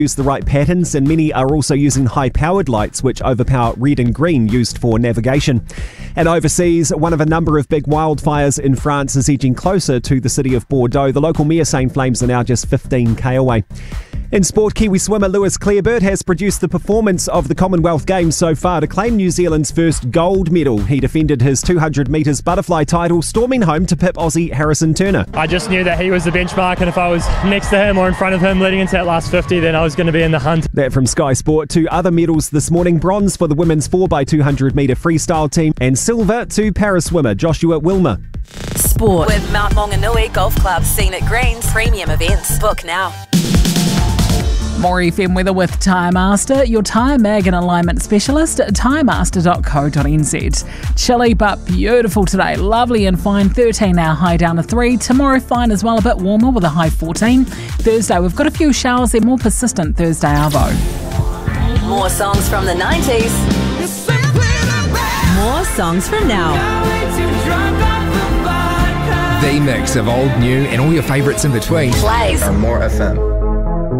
use the right patterns, and many are also using high-powered lights which overpower red and green used for navigation. And overseas, one of a number of big wildfires in France is edging closer to the city of Bordeaux. The local mayor saying flames are now just 15k away. In sport, Kiwi swimmer Lewis Clearbird has produced the performance of the Commonwealth Games so far to claim New Zealand's first gold medal. He defended his 200 metres butterfly title, storming home to pip Aussie Harrison Turner. I just knew that he was the benchmark, and if I was next to him or in front of him leading into that last 50, then I was going to be in the hunt. That from Sky Sport. 2 other medals this morning: bronze for the women's 4x200 metre freestyle team, and silver to para swimmer Joshua Wilmer. Sport with Mount Maunganui Golf Club, Scenic Greens premium events. Book now. More FM weather with Tyre Master, your tyre mag and alignment specialist at tyremaster.co.nz. Chilly but beautiful today. Lovely and fine. 13 now, high down to 3. Tomorrow fine as well, a bit warmer with a high 14. Thursday we've got a few showers. They're more persistent Thursday arvo. More songs from the 90s. More songs from now. The mix of old, new and all your favourites in between. Plays on More FM.